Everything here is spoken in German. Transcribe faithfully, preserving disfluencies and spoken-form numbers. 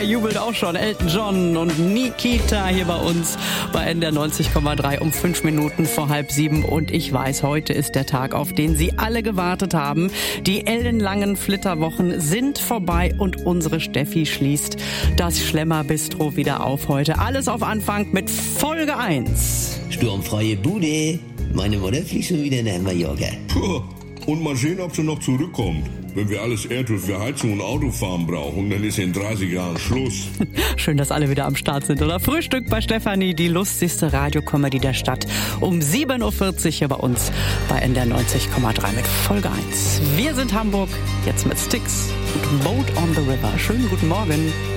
jubelt auch schon. Elton John und Nikita hier bei uns bei N D R neunzig Komma drei um fünf Minuten vor halb sieben. Und ich weiß, heute ist der Tag, auf den Sie alle gewartet haben. Die ellenlangen Flitterwochen sind vorbei und unsere Steffi schließt das Schlemmerbistro wieder auf heute. Alles auf Anfang mit Folge eins. Sturmfreie Bude. Meine Mutter fliegt schon wieder nach Mallorca. Puh. Und mal sehen, ob sie noch zurückkommt. Wenn wir alles Erdöl für Heizung und Autofahren brauchen, dann ist in dreißig Jahren Schluss. Schön, dass alle wieder am Start sind, oder? Frühstück bei Stefanie, die lustigste Radiokomödie der Stadt. Um sieben Uhr vierzig hier bei uns bei N D R neunzig Komma drei mit Folge eins. Wir sind Hamburg, jetzt mit Styx und Boat on the River. Schönen guten Morgen.